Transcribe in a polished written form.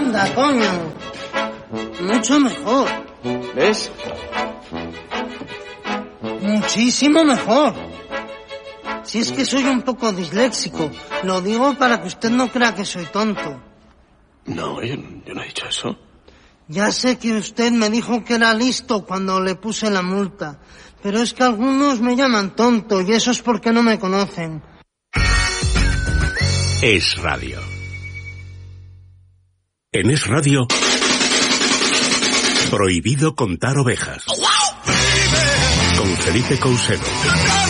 Anda, coño. Mucho mejor. ¿Ves? Muchísimo mejor. Si es que soy un poco disléxico, lo digo para que usted no crea que soy tonto. No, yo no he dicho eso. Ya sé que usted me dijo que era listo cuando le puse la multa, pero es que algunos me llaman tonto y eso es porque no me conocen. Es Radio. En Es Radio, prohibido contar ovejas. Con Felipe Coucedo.